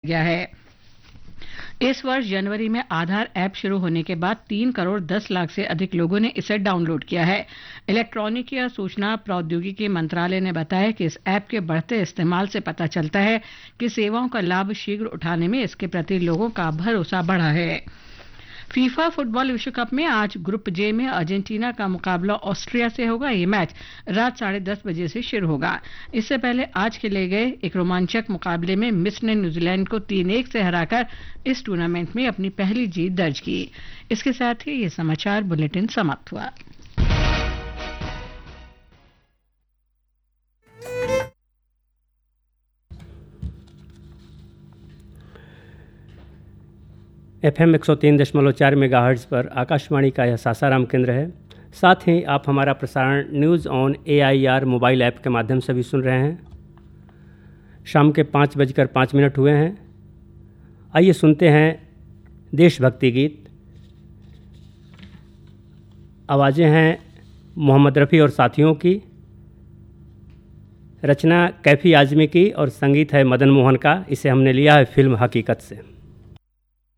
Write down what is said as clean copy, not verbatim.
गया है। इस वर्ष जनवरी में आधार ऐप शुरू होने के बाद 3 करोड़ 10 लाख से अधिक लोगों ने इसे डाउनलोड किया है। इलेक्ट्रॉनिकी और सूचना प्रौद्योगिकी मंत्रालय ने बताया कि इस ऐप के बढ़ते इस्तेमाल से पता चलता है कि सेवाओं का लाभ शीघ्र उठाने में इसके प्रति लोगों का भरोसा बढ़ा है। फीफा फुटबॉल विश्व कप में आज ग्रुप जे में अर्जेंटीना का मुकाबला ऑस्ट्रिया से होगा। ये मैच रात 10:30 बजे से शुरू होगा। इससे पहले आज खेले गए एक रोमांचक मुकाबले में मिस्र ने न्यूजीलैंड को 3-1 से हराकर इस टूर्नामेंट में अपनी पहली जीत दर्ज की। इसके साथ ही ये समाचार बुलेटिन समाप्त हुआ। FM 103.4 मेगाहर्ट्ज़ पर आकाशवाणी का यह सासाराम केंद्र है। साथ ही आप हमारा प्रसारण news on AIR mobile app के माध्यम से भी सुन रहे हैं। शाम के 5:05 हुए हैं। आइए सुनते हैं देशभक्ति गीत। आवाज़ें हैं मोहम्मद रफ़ी और साथियों की, रचना कैफ़ी आज़मी की और संगीत है मदन मोहन का। इसे हमने लिया है फिल्म हकीकत से।